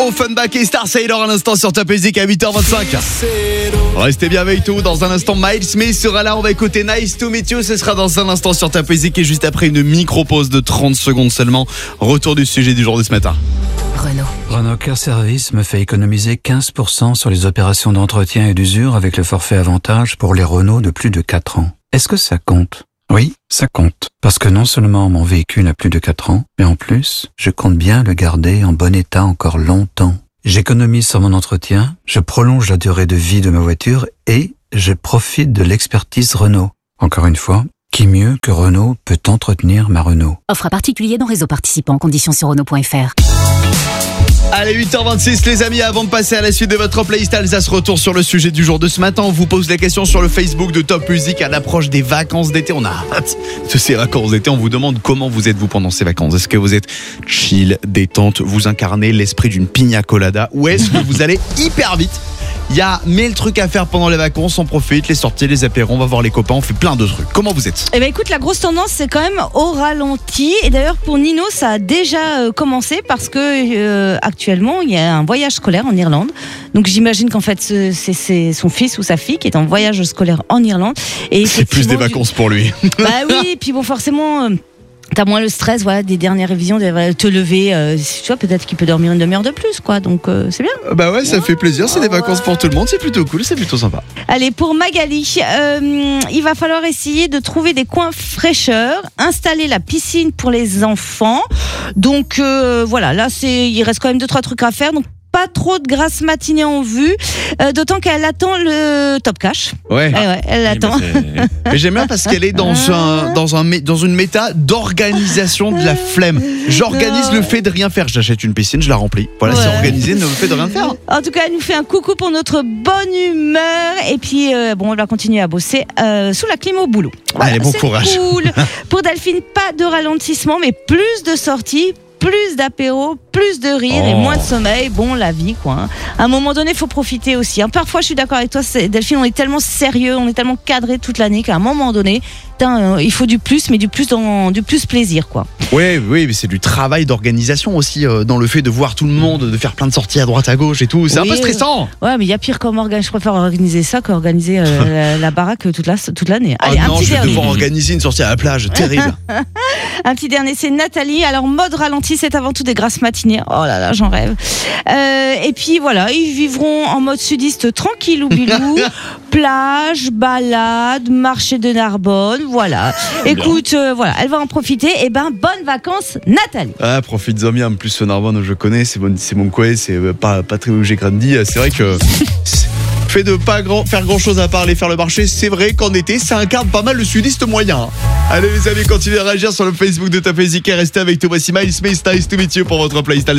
Offenbach et Star Sailor à l'instant sur Top Music à 8h25. Restez bien avec nous. Dans un instant, Miles May sera là. On va écouter Nice to Meet You. Ce sera dans un instant sur Top Music et juste après une micro-pause de 30 secondes seulement. Retour du sujet du jour de ce matin. Renault Car Service me fait économiser 15% sur les opérations d'entretien et d'usure avec le forfait avantage pour les Renault de plus de 4 ans. Est-ce que ça compte ? Oui, ça compte. Parce que non seulement mon véhicule a plus de 4 ans, mais en plus, je compte bien le garder en bon état encore longtemps. J'économise sur mon entretien, je prolonge la durée de vie de ma voiture et je profite de l'expertise Renault. Encore une fois, qui mieux que Renault peut entretenir ma Renault ? Offre à particulier dans réseau participant. Conditions sur Renault.fr. Allez, 8h26 les amis, avant de passer à la suite de votre playlist Alsace, retour sur le sujet du jour de ce matin. On vous pose la question sur le Facebook de Top Music à l'approche des vacances d'été. On a hâte de ces vacances d'été. On vous demande comment vous êtes-vous pendant ces vacances. Est-ce que vous êtes chill, détente, vous incarnez l'esprit d'une piña colada ou est-ce que vous allez hyper vite ? Il y a mille trucs à faire pendant les vacances, on profite, les sorties, les apéros, on va voir les copains, on fait plein de trucs. Comment vous êtes ? Eh ben écoute, la grosse tendance c'est quand même au ralenti. Et d'ailleurs pour Nino ça a déjà commencé parce que actuellement il y a un voyage scolaire en Irlande. Donc j'imagine qu'en fait c'est son fils ou sa fille qui est en voyage scolaire en Irlande. Et c'est plus des vacances pour lui. Bah oui, et puis bon forcément... T'as moins le stress, voilà, des dernières révisions, de te lever. Tu vois, peut-être qu'il peut dormir une demi-heure de plus, quoi. Donc c'est bien. Bah ouais, ça fait plaisir. C'est des vacances pour tout le monde. C'est plutôt cool, c'est plutôt sympa. Allez, pour Magali, il va falloir essayer de trouver des coins fraîcheurs, installer la piscine pour les enfants. Donc voilà, là il reste quand même 2-3 trucs à faire. Donc pas trop de grasse matinée en vue, d'autant qu'elle attend le Top Cash. Ouais. Elle l'attend. Mais j'aime bien parce qu'elle est dans une méta d'organisation de la flemme. J'organise le fait de rien faire. J'achète une piscine, je la remplis. Voilà, c'est organisé le fait de rien faire. En tout cas, elle nous fait un coucou pour notre bonne humeur. Et puis, on va continuer à bosser sous la clim au boulot. Voilà, allez, bon courage. Cool. Pour Delphine, pas de ralentissement, mais plus de sorties. Plus d'apéros, plus de rire et moins de sommeil. Bon, la vie, quoi. À un moment donné, il faut profiter aussi. Parfois, je suis d'accord avec toi, Delphine, on est tellement sérieux, on est tellement cadré toute l'année qu'à un moment donné, il faut du plus, mais du plus plaisir, quoi. Oui, mais c'est du travail d'organisation aussi, dans le fait de voir tout le monde, de faire plein de sorties à droite, à gauche et tout. C'est un peu stressant. Ouais, mais il y a pire comme je préfère organiser ça qu'organiser la baraque toute l'année. Allez, non, je vais devoir organiser une sortie à la plage, terrible. Un petit dernier, c'est Nathalie. Alors, mode ralenti, c'est avant tout des grasses matinées. Oh là là, j'en rêve. Et puis voilà, ils vivront en mode sudiste tranquillou bilou, plage, balade, marché de Narbonne, voilà. Écoute, voilà, elle va en profiter. Et bonnes vacances, Nathalie. Ah, profites-en bien. En plus, ce Narbonne, je connais, c'est mon coin, c'est pas très où j'ai grandi. C'est vrai que fait de pas faire grand chose à part aller faire le marché, c'est vrai qu'en été, ça incarne pas mal le sudiste moyen. Allez les amis, continuez à réagir sur le Facebook de Top Music et restez avec Thomas Miles May, Nice to Meet You pour votre playlist.